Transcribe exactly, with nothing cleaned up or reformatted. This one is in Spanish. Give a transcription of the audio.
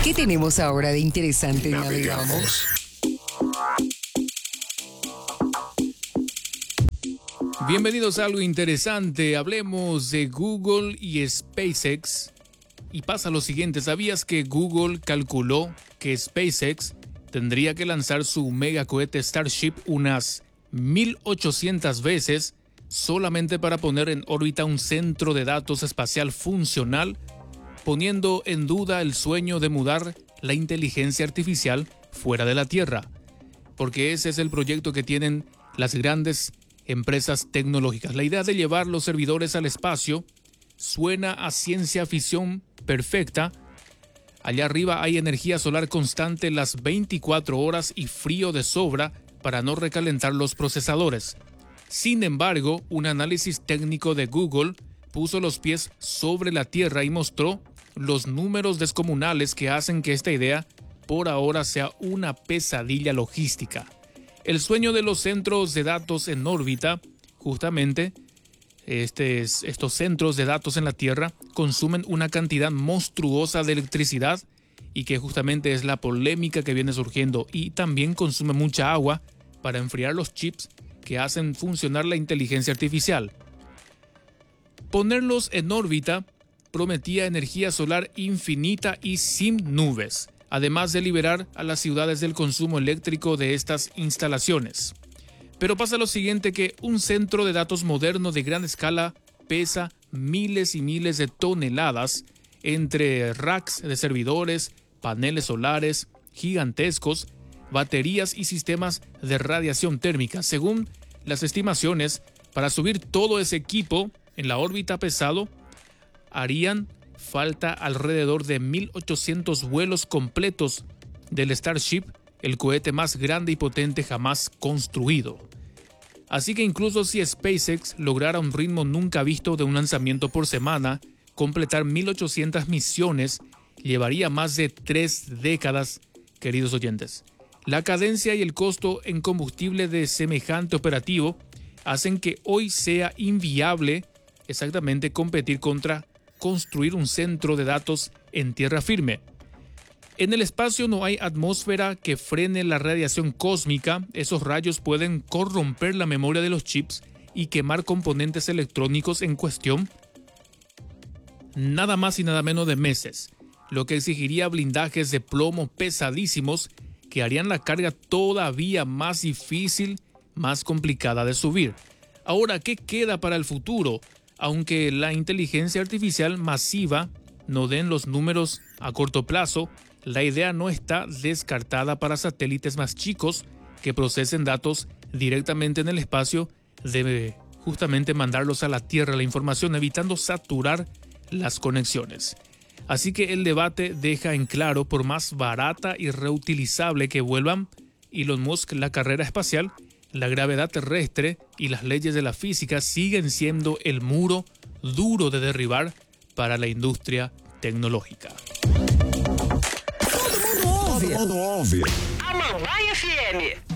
¿Qué tenemos ahora de interesante? Navegamos. Bienvenidos a algo interesante. Hablemos de Google y SpaceX. Y pasa lo siguiente, ¿sabías que Google calculó que SpaceX tendría que lanzar su megacohete Starship unas mil ochocientas veces solamente para poner en órbita un centro de datos espacial funcional, poniendo en duda el sueño de mudar la inteligencia artificial fuera de la Tierra? Porque ese es el proyecto que tienen las grandes empresas tecnológicas. La idea de llevar los servidores al espacio suena a ciencia ficción perfecta. Allá arriba hay energía solar constante las veinticuatro horas y frío de sobra para no recalentar los procesadores. Sin embargo, un análisis técnico de Google puso los pies sobre la tierra y mostró los números descomunales que hacen que esta idea por ahora sea una pesadilla logística. El sueño de los centros de datos en órbita, justamente, este es, estos centros de datos en la Tierra consumen una cantidad monstruosa de electricidad y que justamente es la polémica que viene surgiendo, y también consume mucha agua para enfriar los chips que hacen funcionar la inteligencia artificial. Ponerlos en órbita prometía energía solar infinita y sin nubes, además de liberar a las ciudades del consumo eléctrico de estas instalaciones. Pero pasa lo siguiente, que un centro de datos moderno de gran escala pesa miles y miles de toneladas entre racks de servidores, paneles solares gigantescos, baterías y sistemas de radiación térmica. Según las estimaciones, para subir todo ese equipo en la órbita pesado, harían falta alrededor de mil ochocientos vuelos completos del Starship, el cohete más grande y potente jamás construido. Así que incluso si SpaceX lograra un ritmo nunca visto de un lanzamiento por semana, completar mil ochocientas misiones llevaría más de tres décadas, queridos oyentes. La cadencia y el costo en combustible de semejante operativo hacen que hoy sea inviable exactamente competir contra construir un centro de datos en tierra firme. En el espacio no hay atmósfera que frene la radiación cósmica. Esos rayos pueden corromper la memoria de los chips y quemar componentes electrónicos en cuestión nada más y nada menos de meses, lo que exigiría blindajes de plomo pesadísimos que harían la carga todavía más difícil, más complicada de subir. Ahora, ¿qué queda para el futuro? Aunque la inteligencia artificial masiva no den los números a corto plazo, la idea no está descartada para satélites más chicos que procesen datos directamente en el espacio, de justamente mandarlos a la Tierra la información, evitando saturar las conexiones. Así que el debate deja en claro, por más barata y reutilizable que vuelvan Elon Musk la carrera espacial, la gravedad terrestre y las leyes de la física siguen siendo el muro duro de derribar para la industria tecnológica. Todo mundo ouve. Todo mundo ouve. A Mamãe F M.